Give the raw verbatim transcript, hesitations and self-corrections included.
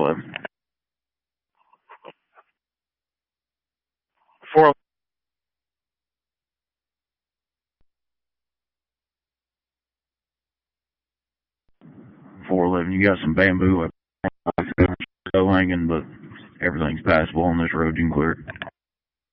eleven. four eleven, you got some bamboo up hanging, but everything's passable on this road. You can clear it.